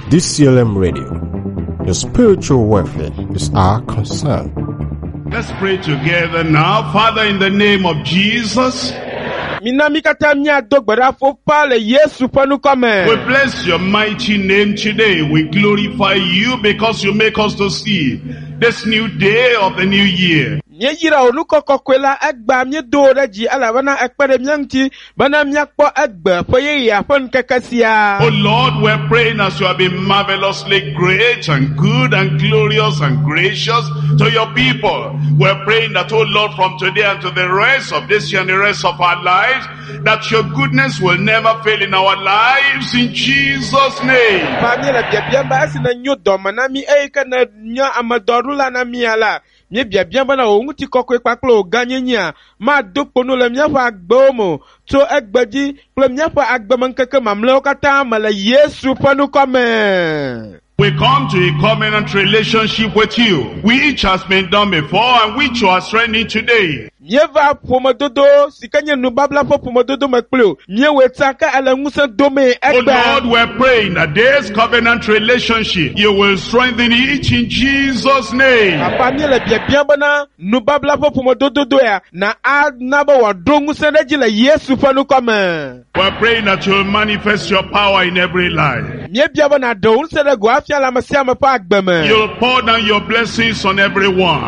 DCLM Radio. Your spiritual welfare is our concern. Let's pray together now. Father, in the name of Jesus, we bless your mighty name today. We glorify you because you make us to see this new day of the new year. Oh Lord, we're praying as you have been marvelously great and good and glorious and gracious to your people. We're praying that, oh Lord, from today and to the rest of this year and the rest of our lives, that your goodness will never fail in our lives, in Jesus' name. We come to a covenant relationship with you, which has been done before and which you are strengthening today. Oh Lord, we're praying that this covenant relationship, you will strengthen it in Jesus' name. We're praying that you will manifest your power in every life. You'll pour down your blessings on everyone.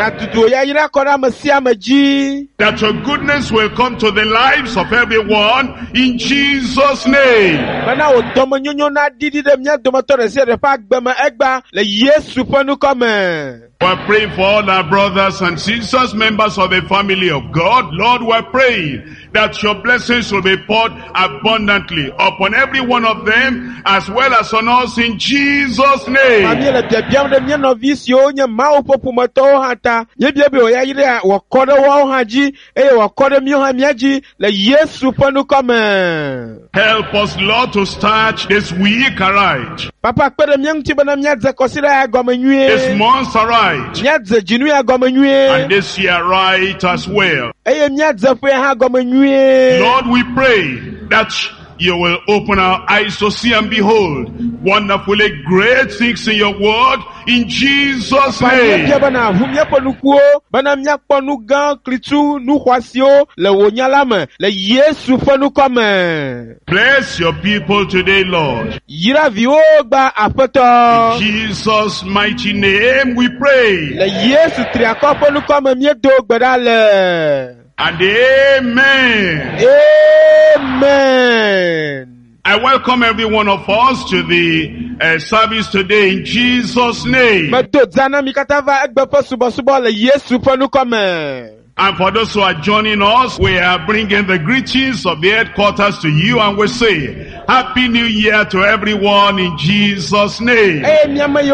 That your goodness will come to the lives of everyone in Jesus' name. We're praying for all our brothers and sisters, members of the family of God. Lord, we're praying that your blessings will be poured abundantly upon every one of them as well as on us in Jesus' name. Help us, Lord, to start this week right. This month right. And this year right as well. Lord, we pray that you will open our eyes to see and behold wonderfully great things in your word in Jesus' name. Bless your people today, Lord. In Jesus' mighty name we pray. And amen. Amen. I welcome every one of us to the service today in Jesus' name. And for those who are joining us, we are bringing the greetings of the headquarters to you, and we say, Happy New Year to everyone in Jesus' name. And we pray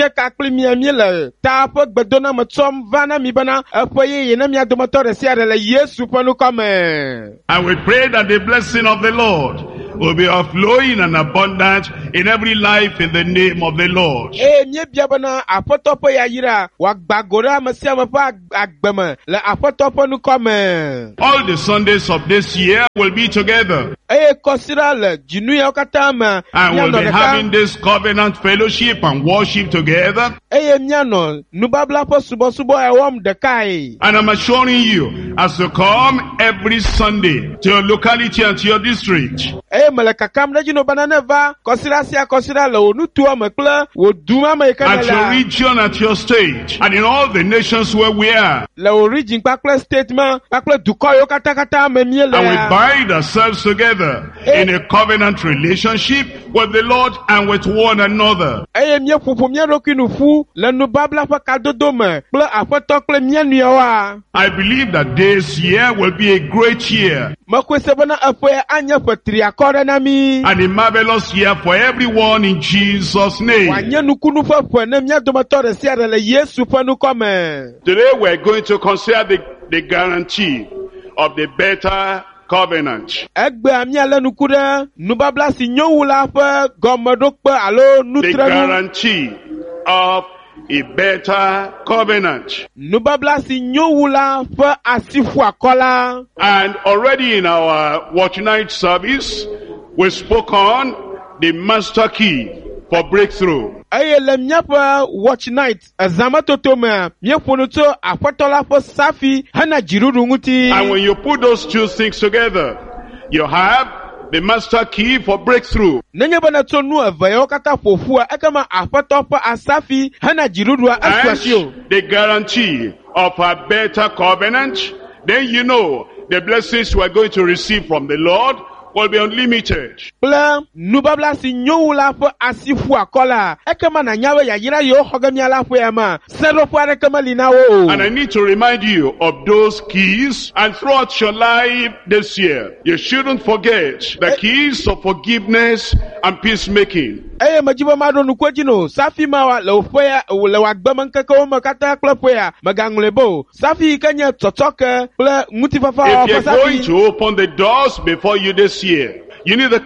that the blessing of the Lord will be overflowing and abundant in every life in the name of the Lord. All the Sundays of this year will be together. And we'll be having this covenant fellowship and worship together. And I'm assuring you, as you come every Sunday to your locality and to your district, at your region, at your state, and in all the nations where we are. And we bind ourselves together in a covenant relationship with the Lord and with one another. I believe that this year will be a great year and a marvelous year for everyone in Jesus' name. Today we're going to consider the guarantee of the better covenant. The guarantee of a better covenant. And already in our watch night service, we spoke on the master key for breakthrough. Aye le miapa watch night azamatoto me mieponuto apotola po safi hana jiruru nguti. And when you put those two things together, you have the master key for breakthrough. Nenye bana tonu avayo kata fofua ekama apotopo asafi hana jiruru aswasio. And the guarantee of a better covenant, then you know the blessings we are going to receive from the Lord will be unlimited. Pla nubabla si nyowula po asifu akola ekama na nyawe ya yira yo hogamiala po yama sero po arekama linawo. And I need to remind you of those keys, and throughout your life this year, you shouldn't forget the keys of forgiveness and peacemaking. Eye majiba mado nukwejino safi mawa leofoya lewagbama nkaka makata klepoya magangulebo safi kanya totoke ple ngutifafa. If you're going to open the doors before you this year, you need the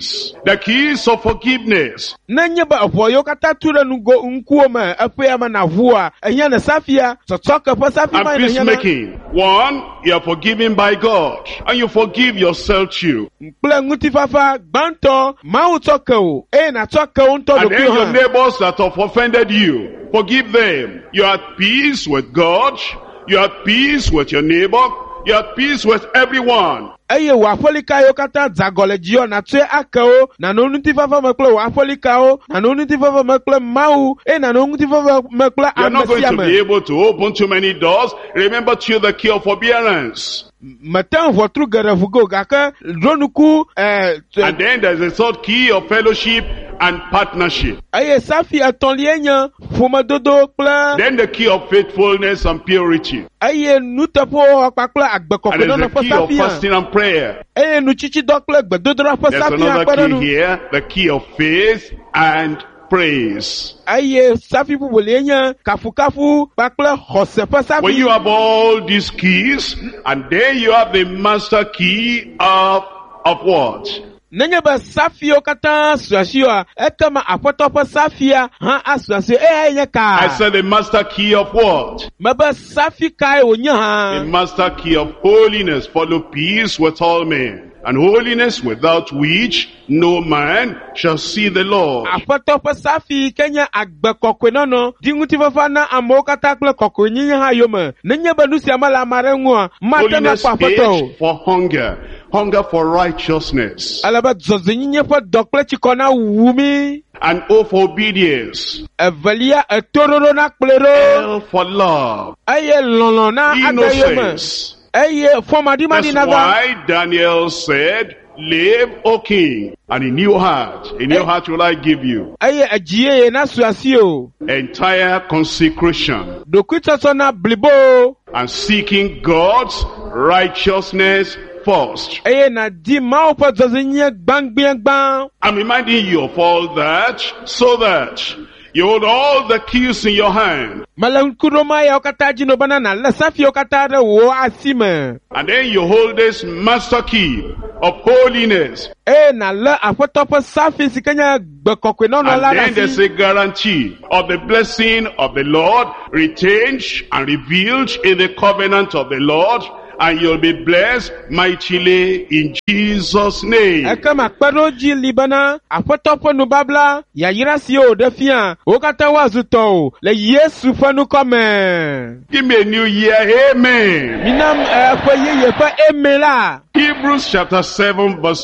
keys of forgiveness. Nenye ba opoyo kata tura nugo nkuoma apoya manavua ehya na safia totoke po safi And ma peacemaking. One, you are forgiven by God, and you forgive yourself too. ple ngutifafa banto mautoke na toke unto And then your do neighbors that have offended you, forgive them. You are at peace with God, you are at peace with your neighbor, you are at peace with everyone. Eye wafolika yo kata zagole jio na tue akao na nonuti fafa mekle wafolika o na nonuti fafa mekle mau na nonuti fafa mekle You're not going to be amesiame able to open too many doors. Remember to you the key of forbearance. Matan votru gerefugo gaka dronuku And then there's a third key of fellowship and partnership. Aye safi atonlienya fuma dodo kla Then the key of faithfulness and purity. aye nutapo akpakla agbekoko And there's no the po key of safi fasting and prayer. aye nuchichi dokle gbedodora po There's safi another akpara key here, the key of faith and praise. aye safi bubulenya kafu bakla hose po safi. When you have all these keys, and then you have the master key of what? Nenye ba safi o kata swasio ekama apotopo safia ha aswasio nyeka. I said the master key of what? Maba safi kai onya ha. The master key of holiness. Follow peace with all men, and holiness without which no man shall see the Lord. Apotopo safi Kenya agbekokwe nono dinguti fafana amokata kle kokwe ha yoma. Nenye ba nusi amala marenwa matana Holiness kwa apoto. is for hunger for righteousness, Alaba zozinye fa dokle chikona wumi. and O for obedience, Evalia etororo na klero. L for love, Aye lono na agayoma. innocence. Aye fomadi That's madinaga. why Daniel said, "Live, O king, and a new heart will I give you." Aye ajiye na swasio. Entire consecration Dokuita sona blibo. and seeking God's righteousness first. Aye na di maupa zozinye bang. I'm reminding you of all that so that you hold all the keys in your hand, Malankuroma ya okataji no banana la safi okatare wo asime. and then you hold this master key of holiness, Na la apotopo safi sikanya bekokwe no la and then there's nasi. a guarantee of the blessing of the Lord retained and revealed in the covenant of the Lord, and you'll be blessed mightily in Jesus' name. Ekama kperoji libana apotopo no babla ya yirasi o defia okata wazuto le Yesu fanu kome. Give me a new year, amen. Minam ye pa emela. Hebrews chapter 7 verse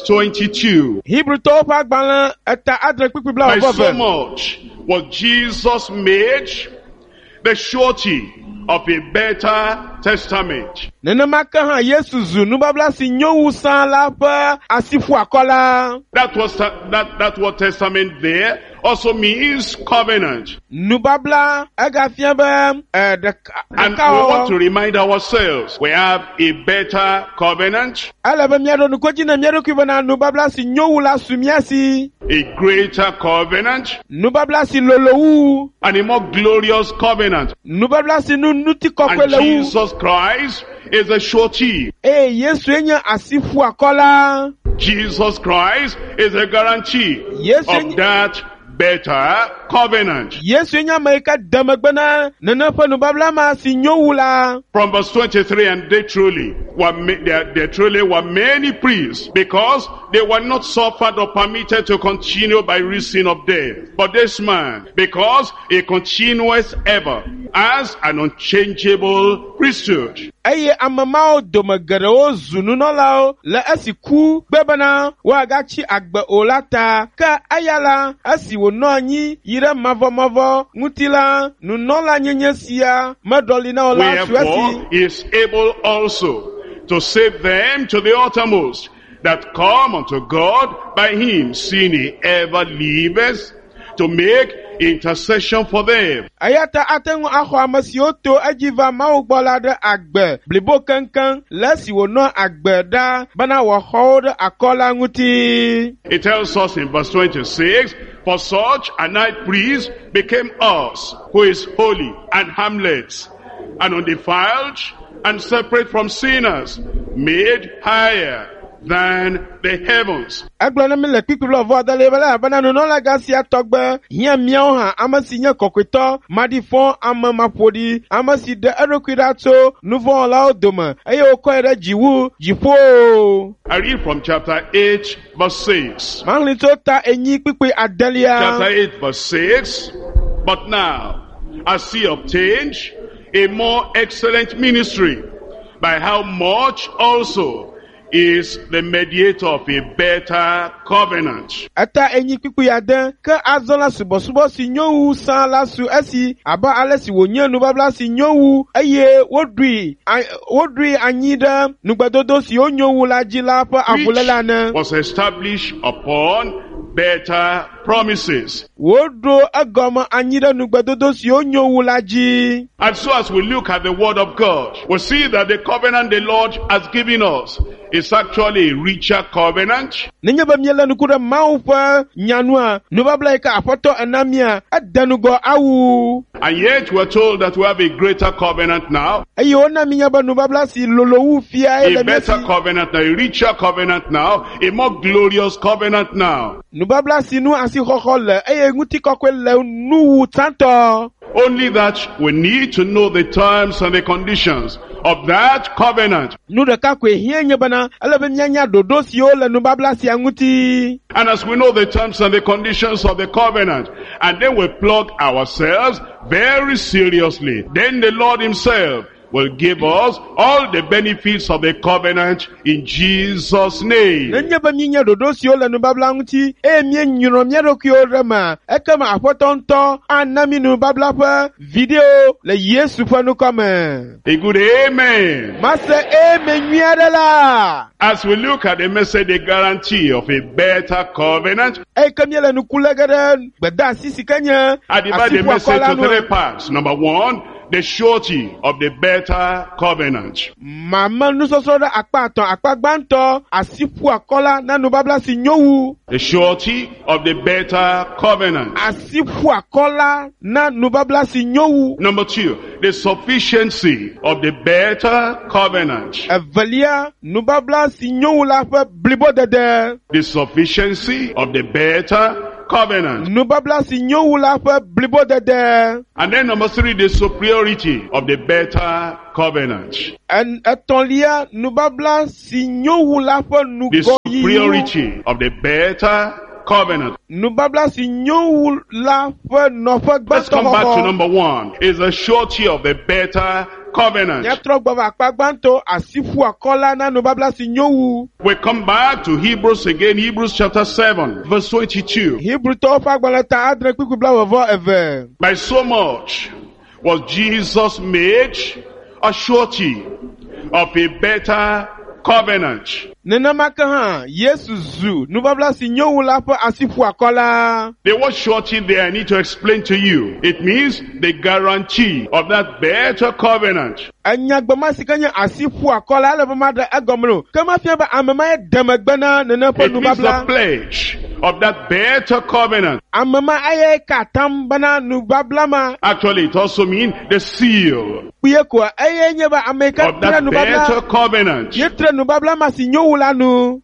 22. Hebrew to pa gbalan eta adre pipibla By so obove. much was Jesus made the surety of a better testament. Nene maka ha Yesu zunu babla si nyowu san la pa asifu akola. That word testament there also means covenant. Nubabla agafia be de And we want to remind ourselves, we have a better covenant, ala be miado nukoji na miado kibana nubabla si nyowu la sumiasi. a greater covenant, Nubabla si lolowu. and a more glorious covenant. Nubabla si nuti And kokwelewu. Jesus Christ is a surety. Yesu enya asifu akola. Jesus Christ is a guarantee Yes, of that better covenant. Yesu nyama ika damagbana nana fa nubabla ma si nyowula. From verse 23, and they truly were many priests, because they were not suffered or permitted to continue by reason of death. But this man, because he continueth ever as an unchangeable priesthood. Aye amamao domagaro zununolao la asiku bebana wagachi agba olata ka ayala asi wononyi yire mavo ngutila nunola nyenyesia madolina ola suasi. Wherefore he is able also to save them to the uttermost that come unto God by him, seeing he ever liveth to make intercession for them. Ayata atengu aho amasioto ajiva maugbolade agbe blibo kankan lesi wono agbe da bana wa hold akola nguti. It tells us in verse 26, for such a high priest became us, who is holy and harmless and undefiled and separate from sinners, made higher than the heavens. Aglana mele kikulo of water level bana no la gasia togbe hia miao ha amasi nya kokwito madifon amamapodi amasi de eroquidato nouveau la odoma ayo koere jiwu jifo. I read from chapter 8 verse 6. Manlito ta enyi pipi adelia. Chapter 8 verse 6. But now, as he obtained a more excellent ministry, by how much also is the mediator of a better covenant. Ata enyi pipi ade ka azola subo si nyowu san la su esi aba alesi wonye nubabla si nyowu aye wodui anyida nugbadodo si onyowu la jila pa abulela na. Was established upon better promises. Wodro agoma anyida nugbadodo si onyowu la ji. And so as we look at the word of God, we see that the covenant the Lord has given us is actually a richer covenant. Ninya bamiela nukura maupa nyanua nubabla ika apoto enamia adanugo awu. And yet we are told that we have a greater covenant now. Ayo na minyaba nubabla si lolowu fia a better covenant now, a richer covenant now, a more glorious covenant now. Nubabla si nu asi hohole aye nguti kokwele nu tanto. Only that we need to know the terms and the conditions of that covenant. And as we know the terms and the conditions of the covenant, and then we plug ourselves very seriously, then the Lord himself will give us all the benefits of the covenant in Jesus' name. A good amen. As we look at the message, the guarantee of a better covenant, I divide the message to 3 parts. Number 1, the surety of the better covenant. The surety of the better covenant. Number 2, the sufficiency of the better covenant. The sufficiency of the better covenant. And then number 3, the superiority of the better covenant. The superiority of the better covenant. Let's come back to number 1. Is the surety of the better covenant. We come back to Hebrews again, Hebrews chapter 7, verse 22. By so much was Jesus made a surety of a better covenant. The word surety there I need to explain to you. It means the guarantee of that better covenant. It means the pledge of that better covenant. Actually, it also means the seal of that better covenant.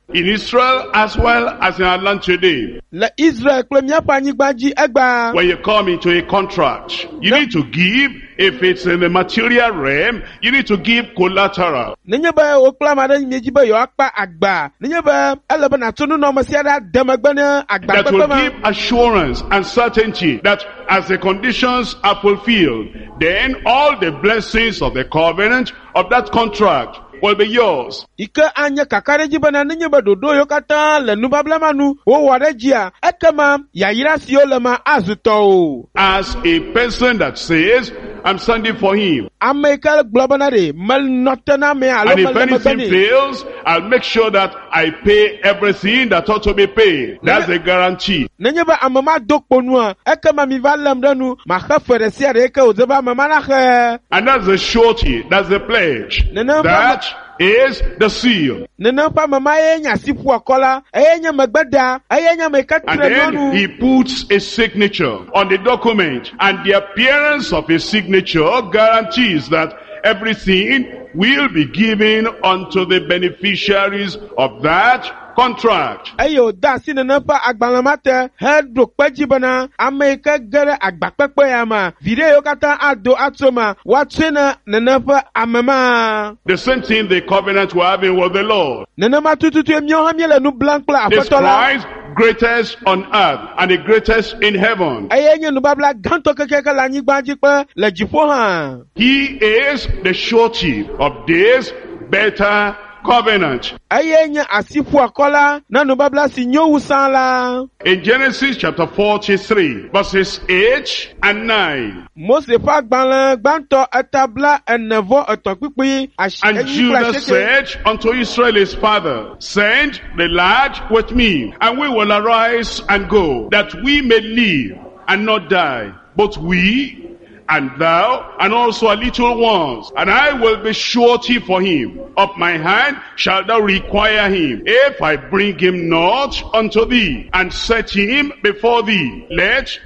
in Israel as well as in our land today. Le Israel kple míaƒe anyigba dzi egba. When you come into a contract, you need to give, if it's in the material realm, you need to give collateral. Nenye be wokpla ame ɖe mie dzi be yewoakpa agba. Nenye be ele be nàtso nunɔmesi aɖe demegbe ne agba That kpekpe will ma. give assurance and certainty that as the conditions are fulfilled, then all the blessings of the covenant of that contract will be yours. Ike anye kaka ɖe dzi bena nenye be ɖoɖo yiwo katã le nubabla ma nu wowɔ ɖe dzia, ekema yayra siwo le ma azu tɔwo. As a person that says, I'm standing for him. Ame yi ke gblɔ bena ɖe menɔte na ame alo And if mele megbe anything nɛ. fails, I'll make sure that I pay everything that ought to be paid. That's a guarantee. Nenye be ame ma do kponua, ekema mi va lém ɖe nu, maxe fe ɖe sia ɖe eke wòdze be ame ma naxe. And that's the surety, that's the pledge. That is the seal. Nene ƒe ame ma ye nye asiƒu akɔ la, eye nye megbeda, eye nye ame yi ke And tre then nyɔnu. he puts a signature on the document. And the appearance of a signature guarantees that everything will be given unto the beneficiaries of that contract. Eye wòda asi nene ƒe agbalẽ ma te heɖo kpe dzi bena ame yi ke ge ɖe agbakpekpe ya ma, viɖe yiwo katã ado atso ma, woatsoe ne nene ƒe ame ma. The same thing the covenant we're having with the Lord. Nenema tututue míawo hã míele nu blam kple This aƒetɔ la. Christ, greatest on earth and the greatest in heaven. Eye nye nubabla gãtɔ kekeke le anyigba dzi kpe le dziƒo hã. He is the surety of this better covenant. Eye nye asiƒu akɔ la na nubabla si nyo wu sã la. In Genesis chapter 43, verses 8 and 9. Mose ƒe agbalẽ gbãtɔ etabla ene-vɔ etɔ̃ kpikpi And enyi kple Judah asieke. said unto Israel his father, send the lad with me, and we will arise and go, that we may live and not die, both we and thou, and also our little ones. And I will be surety for him. Of my hand shalt thou require him. If I bring him not unto thee, and set him before thee, let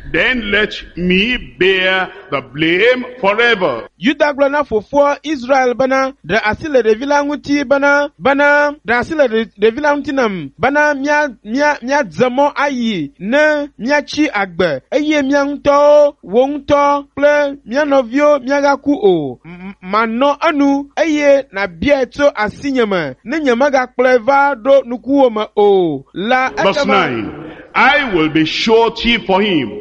me bear the blame forever. Yuda gblɔ na fofoa Israel bena ɖe asi le ɖevi la ŋuti bena ɖe asi le ɖevi la ŋuti nam bena míadze mɔ ayi ne míatsi agbe eye mía ŋutɔwo wo ŋutɔ kple mía nɔviwo míagaku o. Manɔ enu eye nàbiae tso asinye me ne nyemegakplɔe va ɖo nukuwo me o. La Verse 9. I will be surety for him.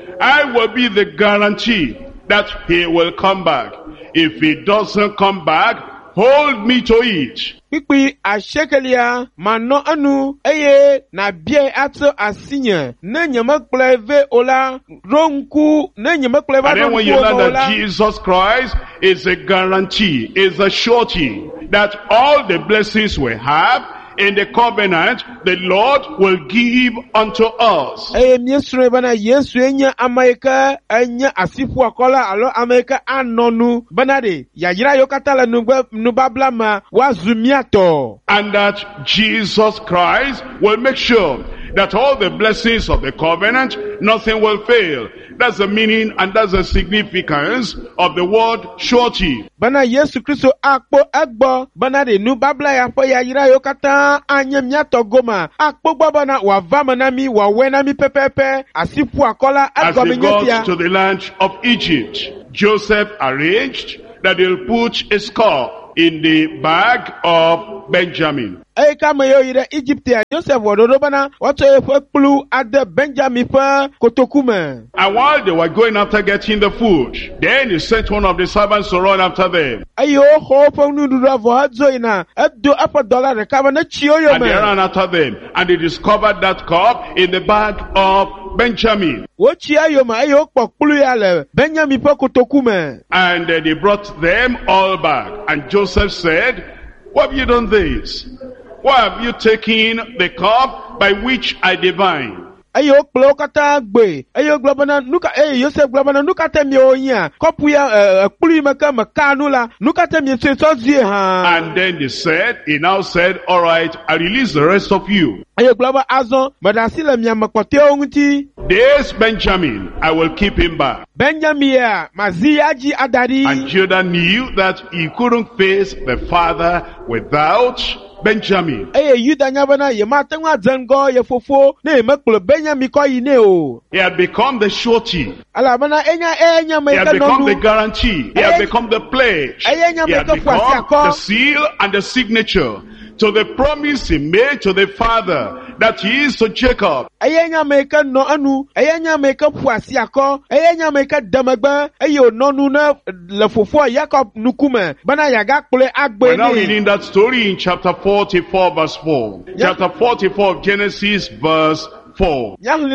I will be the guarantee that he will come back. If he doesn't come back, hold me to it. Kpikpi asiekelia manɔ enu eye nàbiae atso asinye ne nyemekplɔe ve o la ɖo ŋku ne nyemekplɔe va And ɖo then when you ŋkuwo learn me o that la. Jesus Christ is a guarantee, is a surety that all the blessings we have in the covenant, the Lord will give unto us. Eye míesrɔ̃e bena Yesue nye ame yi ke enye asiƒu akɔ la alo ame yi ke anɔ nu bena ɖe yayra yiwo katã le nubabla me woazu mía tɔ. And that Jesus Christ will make sure that all the blessings of the covenant, nothing will fail. That's the meaning and that's the significance of the word surety. Bena Yesu Kristo akpɔ egbɔ bena ɖe nubabla ya ƒe yayra yiwo katã anye mía tɔ goma akpɔ gbɔ bena wòava me na mí wòawɔe na mí pɛpɛpɛ asiƒu akɔ la As they egɔme nye got sia. to the land of Egypt, Joseph arranged that they'll put a skull in the bag of Benjamin. Eye ke ame yiwo yi ɖe Egypte Joseph wɔ ɖoɖo bena woatsɔ yeƒe kplu ade Benjamin ƒe kotoku me. And while they were going after getting the food, then he sent one of the servants to run after them. Eye woxɔ woƒe nuɖuɖu vɔ hedzo yina edo eƒe dɔla ɖeka be ne tsi wo And they yome. ran after them. And they discovered that cup in the bag of Benjamin. Wotsi eyome eye wokpɔ kplu ya le Benjamin ƒe kotoku me. And they brought them all back. And Joseph said, why have you done this? Why have you taken the cup by which I divine? Eye wokplɔ wo katã gbe eye wogblɔ bena Yosef gblɔ bena nu ka te miewo nyia kɔpu ya kplu yi me ke meka nu la nu ka te mietsɔe tsɔ zie hã. And then he now said, all right, I release the rest of you. Eye gblɔ be azɔ meɖe asi le mia me kpɔtɔewo ŋuti. This Benjamin, I will keep him back. Benjamin maziyaji adari. And Judah knew that he couldn't face the father without Benjamin. Yuda nyabana yematengwa zango ye fofo ne meklo Benjamin ko yine o. He had become the surety. Alabana enya He had become the guarantee. He had become the pledge. He had become the seal and the signature to the promise he made to the father that he is to Jacob. Ayenya meka no anu, ayenya meka puasi ako, ayenya meka damagba, ayo no na le fofo Jacob nukume. Bana yaga kule agbe. We're now reading that story in chapter 44 verse 4. Chapter 44 of Genesis verse 4. And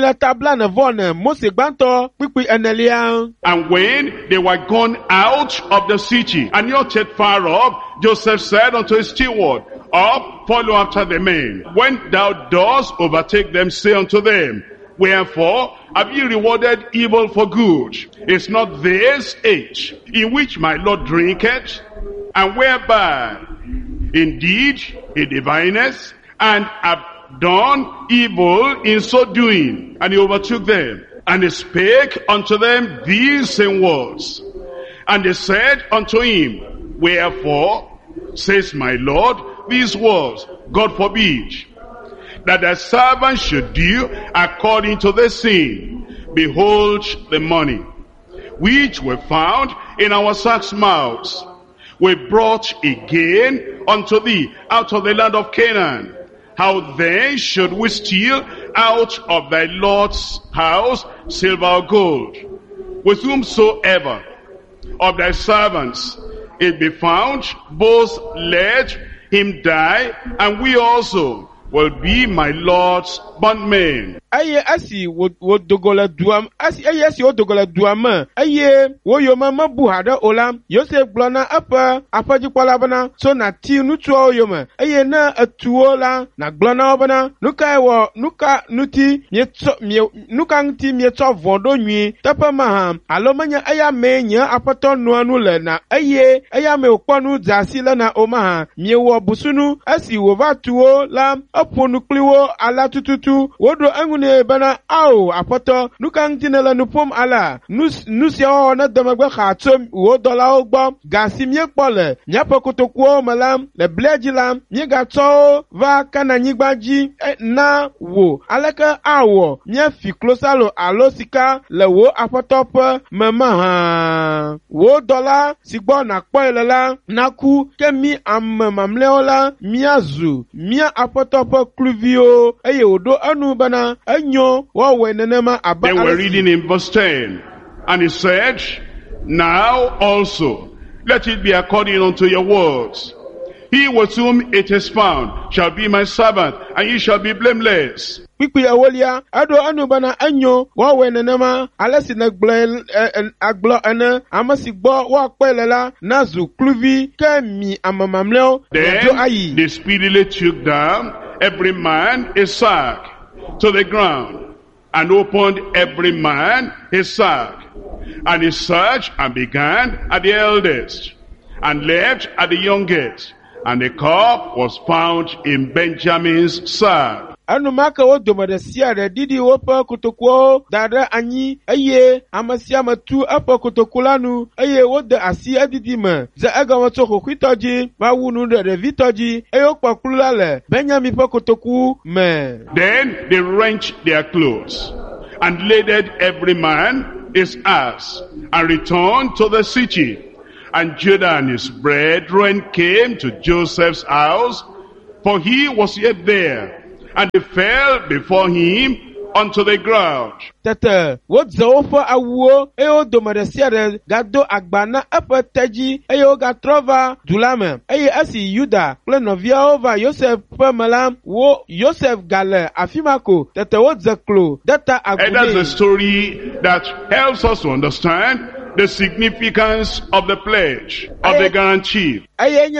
when they were gone out of the city, and not yet far off, Joseph said unto his steward, Up, follow after the men. When thou dost overtake them, say unto them, Wherefore have ye rewarded evil for good? Is not this age in which my Lord drinketh, and whereby indeed he divineth, and have done evil in so doing? And he overtook them, and he spake unto them these same words. And they said unto him, Wherefore says my Lord these words? God forbid that thy servant should do according to the sin. Behold the money which were found in our sacks' mouths, we brought again unto thee out of the land of Canaan. How then should we steal out of thy Lord's house silver or gold? With whomsoever of thy servants it be found, both let him die, and we also will be my Lord's bondmen. Aye asi wo dogola duam asi aye asi wo dogola duam aye wo yo mama buhada olam Yosef blona apa kwala bana so na ti nutuo yo ma aye na atuo la na blona bana nuka wo nuka nuti nuka nti mieto vondo nwi tapa ma alo manya aya menya apato no anu le na aye aya me okponu zasi la na oma miewo busunu asi wo vatuo la oponu kliwo ala tututu wodo angune bana au apoto nukan tinela nupom ala nusia na damagba khatom wo dola ogbo gasimie pole nyapo kotokwo malam le blejilam nye gato va kana nyigbaji na wo alaka awo nye fi klosalo alosika le wo apotop mama ha wo dola sigbo na kpoelela naku kemi amamleola miazu mia apotop kluvio eye odo anu bana Then we're reading in verse 10. And he said, Now also let it be according unto your words. He with whom it is found shall be my servant, and ye shall be blameless. Pipi awolia ado anu bana anyo wa wenenema alasi na aglo ene amasigbo wa kwelela nazu kluvi kemi amamamleo. Then they speedily took down every man his sack to the ground, and opened every man his sack, and he searched and began at the eldest, and left at the youngest, and the cup was found in Benjamin's sack. Anu maka wo domada siare didi wopa kutokwo dada anyi aye amasia matu apa kutokulanu aye wode asi adidi ma za aga wato kwitoji ma wunu de vitoji ayo kwakulale Benjamin pa kutoku me. Then they wrenched their clothes and laded every man his ass and returned to the city. And Judah and his brethren came to Joseph's house, for he was yet there. And they fell before him unto the ground. Tete, what zaofa awo, eo domadesiare, gado agbana apataji, eo gatrova, dulame, asi Yuda, plenovia over Yosef Pamalam, wo Yosef Gale, afimako, tete what zaklo, data agune. And that's a story that helps us to understand the significance of the pledge, of the guarantee. And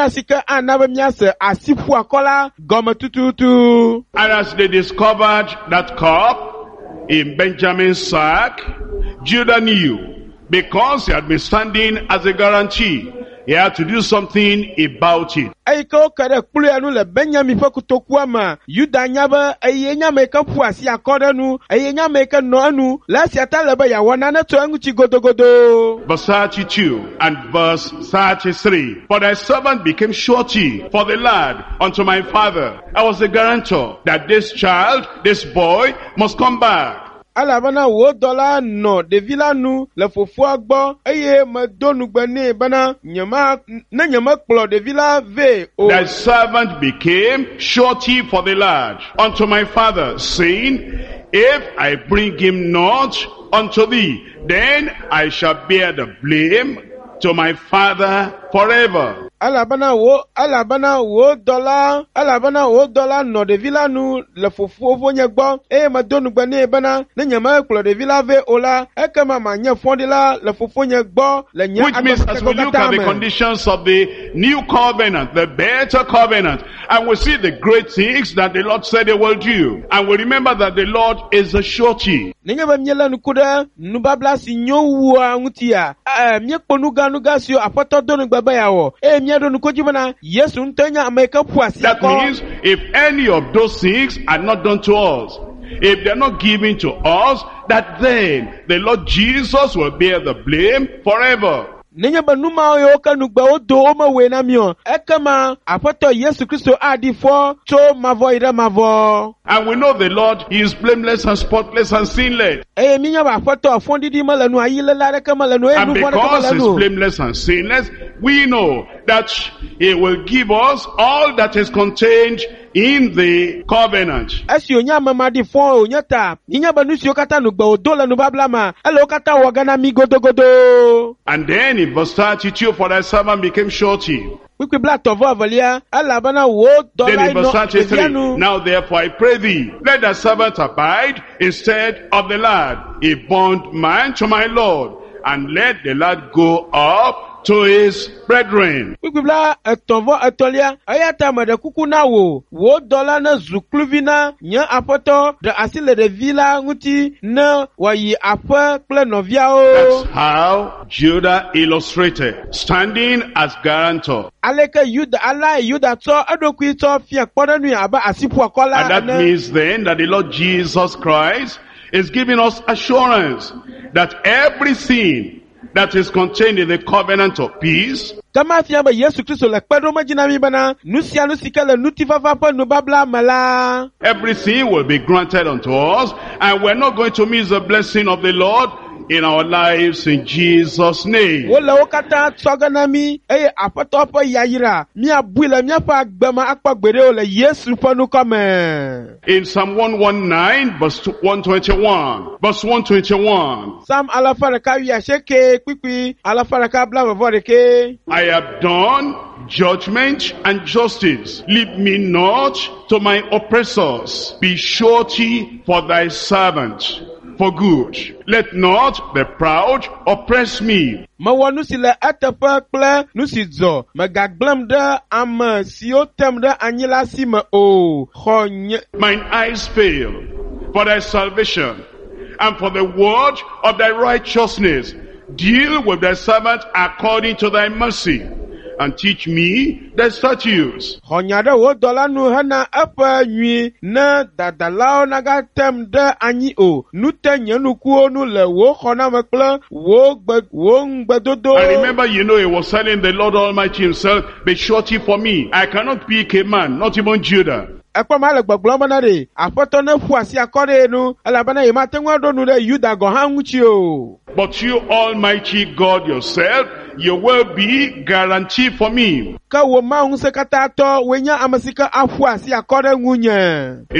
as they discovered that cup in Benjamin's sack, Judah knew, because he had been standing as a guarantee, he had to do something about it. Eiko kare kplu anu le Benjamin fe kutoku ama Yuda nya be eye nya me ka pu asi akode nu eye nya me ka no anu la siata le be ya wona na to anguchi godogodo. Verse 32 and verse 33. For thy servant became surety for the lad unto my father. I was the guarantor that this child, this boy, must come back. Alabana wo dola no de vila nu le fofo agbo eye me donu gbene bana nyama na nyama kplo de vila ve o. Thy servant became surety for the lad unto my father, saying, if I bring him not unto thee, then I shall bear the blame to my father forever. Alabana wo dola no de vila nu le fofo vonye gbo e ma donu gbene bana na nyama kplo de vila ve ola e kama ma nya fondila le fofo nye gbo le nya. Which means as we look at the conditions of the new covenant, the better covenant, and we see the great things that the Lord said he will do, and we remember that the Lord is a surety. Ninga ba miela nukuda nubabla si nyowa ngutia mye kponuga nuga sio apoto donu gbaba yawo mye donu kojibana Yesu ntanya ameka puasi. That means if any of those things are not done to us, if they're not given to us, that then the Lord Jesus will bear the blame forever. Ninga ba numa yo kanugba odo oma we na mio ekama apoto Yesu Kristo adi fo to mavo ira mavo. And we know the Lord, he is blameless and spotless and sinless. And because he's blameless and sinless, we know that he will give us all that is contained in the covenant. And then in verse 32, for thy servant became surety. Then in verse 33, now therefore I pray thee, let thy servant abide instead of the lad, a bondman to my Lord, and let the lad go up to his brethren. And then that's how Judah illustrated, standing as guarantor. And that means then that the Lord Jesus Christ is giving us assurance that everything that is contained in the covenant of peace, everything will be granted unto us, and we're not going to miss the blessing of the Lord in our lives in Jesus' name. In Psalm 119, verse 121. Verse 121. I have done judgment and justice. Leave me not to my oppressors. Be surety for thy servant for good. Let not the proud oppress me. Mine eyes fail for thy salvation and for the word of thy righteousness. Deal with thy servant according to thy mercy, and teach me thy statutes. And remember, you know, he was telling the Lord Almighty himself, be surety for me. I cannot pick a man, not even Judah. But you, Almighty God yourself, you will be guarantee for me.